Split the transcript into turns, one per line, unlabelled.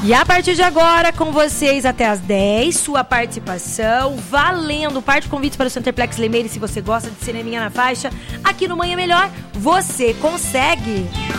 E a partir de agora, com vocês até as 10, sua participação, valendo parte de convites para o Centerplex Limeira. Se você gosta de cineminha na faixa, aqui no Manhã Melhor, você consegue.